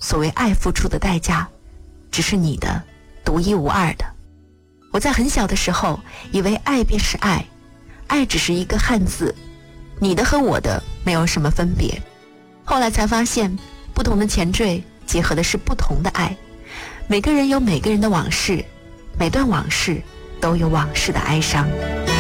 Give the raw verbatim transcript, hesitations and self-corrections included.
所谓爱付出的代价只是你的独一无二的。我在很小的时候以为爱便是爱，爱只是一个汉字，你的和我的没有什么分别。后来才发现，不同的前缀结合的是不同的爱。每个人有每个人的往事，每段往事都有往事的哀伤。